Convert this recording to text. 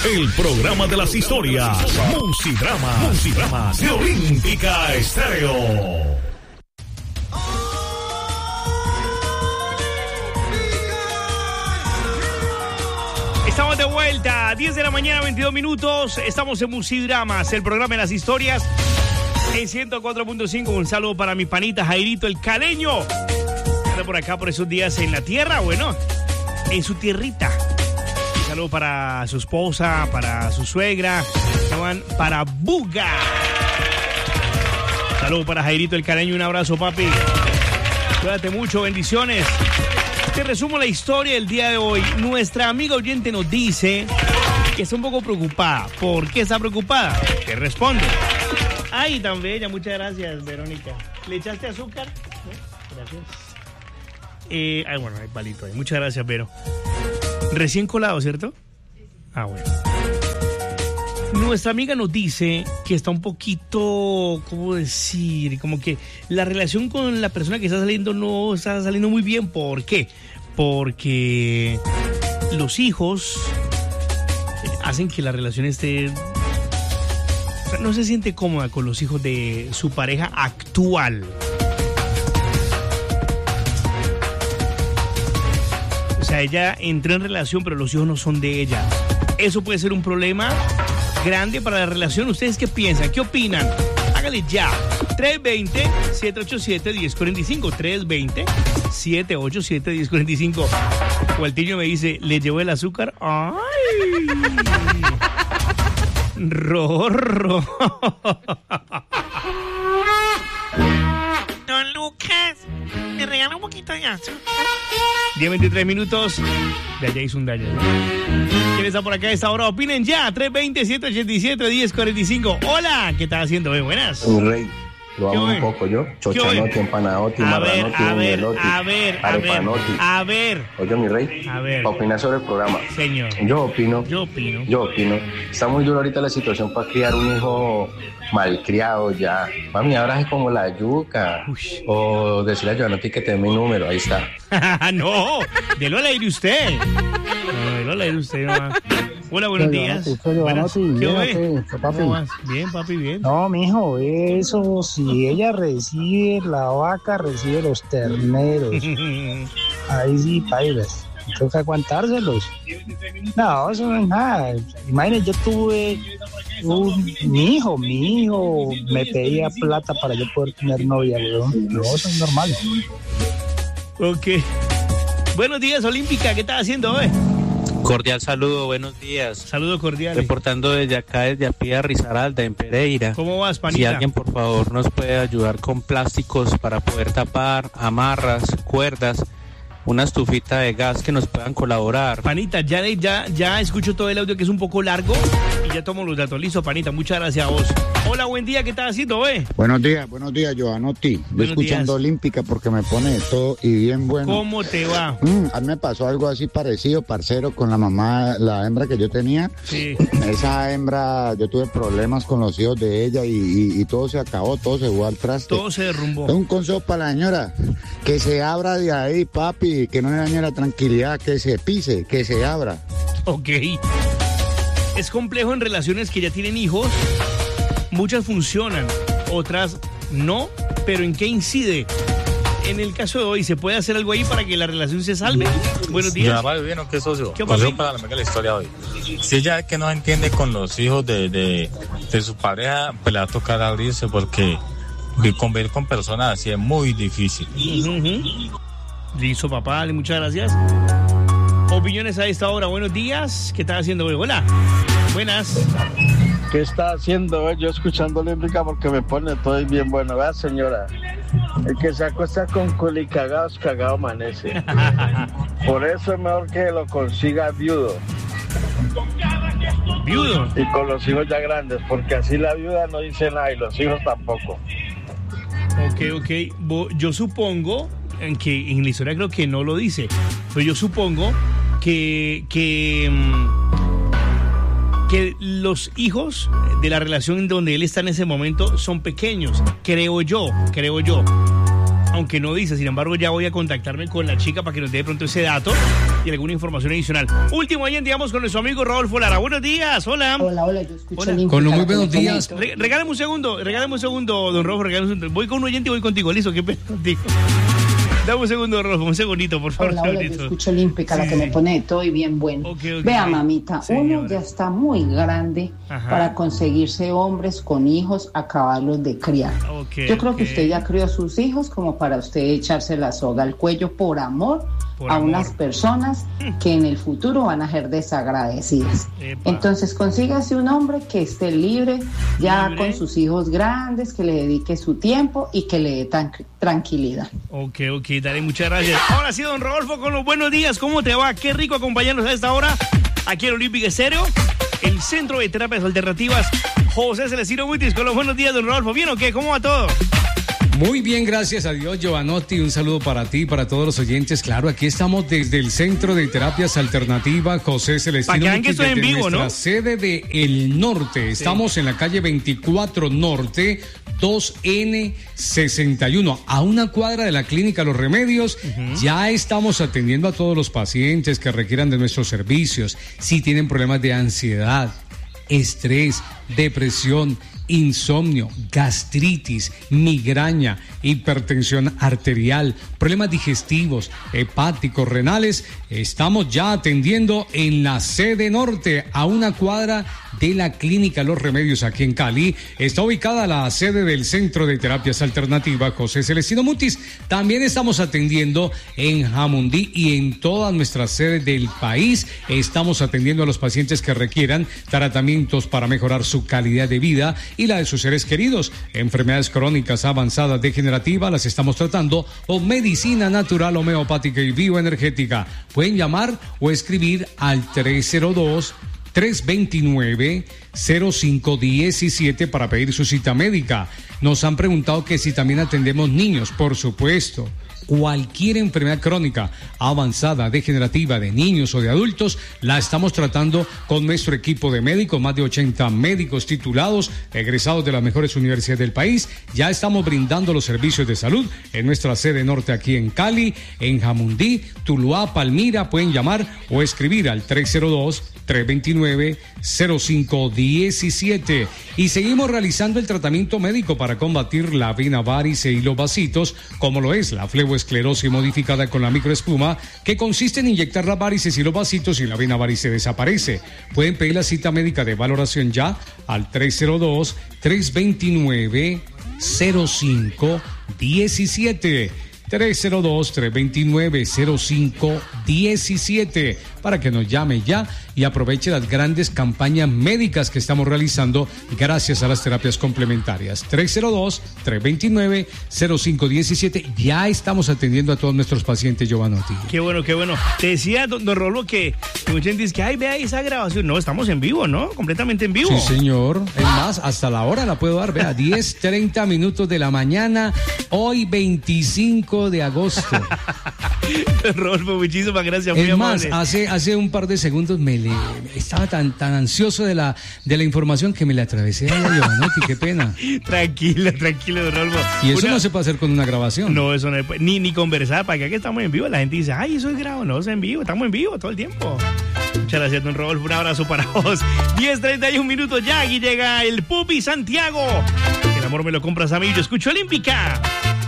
El programa de las historias. Musidramas de Olímpica Estéreo. Estamos de vuelta, 10 de la mañana, 22 minutos. Estamos en Musidramas, el programa de las historias en 104.5. Un saludo para mi panita Jairito el Caleño. Está por acá por esos días en la tierra, bueno, en su tierrita. Un saludo para su esposa, para su suegra, para Buga. Un saludo para Jairito el Caleño, un abrazo, papi. Cuídate mucho, bendiciones. Te resumo la historia del día de hoy. Nuestra amiga oyente nos dice que está un poco preocupada. ¿Por qué está preocupada? Te respondo. Ay, tan bella, muchas gracias, Verónica. ¿Le echaste azúcar? Gracias. Bueno, hay palito ahí. Muchas gracias, Vero. Recién colado, ¿cierto? Ah, bueno. Nuestra amiga nos dice que está un poquito, ¿cómo decir? Como que la relación con la persona que está saliendo no está saliendo muy bien. ¿Por qué? Porque los hijos hacen que la relación esté... O sea, no se siente cómoda con los hijos de su pareja actual. O sea, ella entró en relación, pero los hijos no son de ella. Eso puede ser un problema grande para la relación. ¿Ustedes qué piensan? ¿Qué opinan? Hágale ya. 320-787-1045. 320-787-1045. Gualtiño me dice, ¿le llevó el azúcar? ¡Ay! Rorro. Don Lucas, ¿me regala un poquito de azúcar? 10:23 minutos. De allá hizo un daño. ¿Quién está por acá a esta hora? Opinen ya. 320-787-1045. Hola, ¿qué estás haciendo? Buenas. Mi rey, lo amo un poco yo. Chochanotti, empanadoti, marranotti, buñuelotti, arepanotti. A ver. Oye, mi rey, A ver. para opinar sobre el programa. Señor. Yo opino. Está muy duro ahorita la situación para criar un hijo malcriado ya. Mami, ahora es como la yuca. Ush. O decirle a Giovanotti que te dé mi número, ahí está. No, delo al aire usted. No, delo al aire usted, mamá. Hola, buenos días. Buenas. ¿Qué ve? ¿Cómo vas? Bien, papi, bien. No, mijo, eso, si ella recibe la vaca, recibe los terneros. Ahí sí, pailas. Toca aguantárselos. No, eso no es nada. Imagínate, yo tuve mi hijo me pedía plata para yo poder tener novia, weón. No, eso es normal. Ok. Buenos días, Olímpica. ¿Qué estás haciendo hoy? Cordial saludo, buenos días. Saludos cordiales. Reportando desde acá, desde Apía Risaralda, en Pereira. ¿Cómo vas, panita? Si alguien, por favor, nos puede ayudar con plásticos para poder tapar, amarras, cuerdas, una estufita de gas que nos puedan colaborar. Panita, ya escucho todo el audio que es un poco largo y ya tomo los datos. Listo, panita, muchas gracias a vos. Hola, buen día, ¿qué estás haciendo, Buenos días, Giovanotti. Voy escuchando Olímpica porque me pone de todo y bien bueno. ¿Cómo te va? A mí me pasó algo así parecido, parcero, con la mamá, la hembra que yo tenía. Sí. Esa hembra, yo tuve problemas con los hijos de ella y todo se acabó, todo se fue al traste. Todo se derrumbó. Un consejo para la señora, que se abra de ahí, papi, que no le dañe la tranquilidad, que se pise, que se abra. Ok. Es complejo en relaciones que ya tienen hijos. Muchas funcionan, otras no, pero ¿en qué incide? En el caso de hoy, ¿se puede hacer algo ahí para que la relación se salve? Buenos días. ¿Bien o qué, socio? ¿Qué consejo para la amiga de la historia de hoy. Si ella es que no entiende con los hijos de su pareja, pues le va a tocar abrirse porque convivir con personas así es muy difícil. Listo, papá, muchas gracias. Opiniones a esta hora, buenos días. ¿Qué estás haciendo hoy? Hola. Buenas. ¿Qué está haciendo? Yo escuchando Olímpica porque me pone todo bien bueno. Vea, señora, el que se acuesta con culicagados, cagado amanece. Por eso es mejor que lo consiga viudo. ¿Viudo? Y con los hijos ya grandes, porque así la viuda no dice nada y los hijos tampoco. Ok. Yo supongo, que en la historia creo que no lo dice, pero yo supongo que los hijos de la relación donde él está en ese momento son pequeños, creo yo, aunque no dice. Sin embargo, ya voy a contactarme con la chica para que nos dé de pronto ese dato, y alguna información adicional. Último oyente, digamos, con nuestro amigo Rodolfo Lara. Buenos días, hola. Hola, yo escucho hola. Con los muy buenos días. Regálame un segundo, don Rodolfo, regálame un segundo. Voy con un oyente y voy contigo, listo, qué pena contigo. Dame un segundo, Rodolfo, un segundito, por favor. Hola, yo escucho Olímpica, la que me pone todo y bien bueno. Okay. Vea, mamita, uno ya está muy grande para conseguirse hombres con hijos, acabarlos de criar. Yo creo que usted ya crió a sus hijos como para usted echarse la soga al cuello por amor a unas personas que en el futuro van a ser desagradecidas. Entonces consígase un hombre que esté libre, con sus hijos grandes, que le dedique su tiempo y que le dé tranquilidad. Ok, dale, muchas gracias. Ahora sí, don Rodolfo, con los buenos días, ¿cómo te va? Qué rico acompañarnos a esta hora aquí en Olímpica Estéreo, el Centro de Terapias Alternativas José Celestino Mutis. Con los buenos días, don Rodolfo. ¿Bien o qué? ¿Cómo va todo? Muy bien, gracias a Dios, Giovanotti. Un saludo para ti y para todos los oyentes. Claro, aquí estamos desde el Centro de Terapias Alternativas José Celestino Mutis, que estoy en vivo, nuestra ¿no? sede de El Norte. Estamos en la calle 24 Norte, 2N61, a una cuadra de la Clínica Los Remedios. Ya estamos atendiendo a todos los pacientes que requieran de nuestros servicios. Si tienen problemas de ansiedad, estrés, depresión, insomnio, gastritis, migraña, hipertensión arterial, problemas digestivos, hepáticos, renales, estamos ya atendiendo en la sede norte, a una cuadra de la Clínica Los Remedios aquí en Cali. Está ubicada la sede del Centro de Terapias Alternativas José Celestino Mutis. También estamos atendiendo en Jamundí y en todas nuestras sedes del país. Estamos atendiendo a los pacientes que requieran tratamientos para mejorar su calidad de vida y la de sus seres queridos. Enfermedades crónicas avanzadas degenerativas las estamos tratando con medicina natural, homeopática y bioenergética. Pueden llamar o escribir al 302-329-0517 para pedir su cita médica. Nos han preguntado que si también atendemos niños. Por supuesto. Cualquier enfermedad crónica avanzada, degenerativa de niños o de adultos, la estamos tratando con nuestro equipo de médicos, más de 80 médicos titulados, egresados de las mejores universidades del país. Ya estamos brindando los servicios de salud en nuestra sede norte aquí en Cali, en Jamundí, Tuluá, Palmira. Pueden llamar o escribir al 302-329-0517. Y seguimos realizando el tratamiento médico para combatir la vena varice y los vasitos, como lo es la fleboesclerosis modificada con la microespuma, que consiste en inyectar las varices y los vasitos y la vena varice desaparece. Pueden pedir la cita médica de valoración ya al 302-329-0517. 302-329-0517 para que nos llame ya y aproveche las grandes campañas médicas que estamos realizando gracias a las terapias complementarias. 302-329-0517. Ya estamos atendiendo a todos nuestros pacientes, Giovanotti. Qué bueno, qué bueno. Te decía, don Rolo, que mucha gente dice que, ay, vea esa grabación. No, estamos en vivo, ¿no? Completamente en vivo. Sí, señor. Es más, hasta la hora la puedo dar. Vea, 10:30 minutos de la mañana, hoy 25 de agosto. Rodolfo, muchísimas gracias. Es más, hace un par de segundos estaba tan ansioso de la información que me le atravesé a Giovanotti, qué pena. Tranquilo, Rodolfo. Y eso no se puede hacer con una grabación. No, eso no es, ni conversar, para que estamos en vivo. La gente dice, ay, eso es grabado. No, es en vivo, estamos en vivo todo el tiempo. Muchas gracias, don Rodolfo. Un abrazo para vos. 10:31 minutos ya, aquí llega el Pupi Santiago. El amor me lo compras a mí. Yo escucho Olímpica.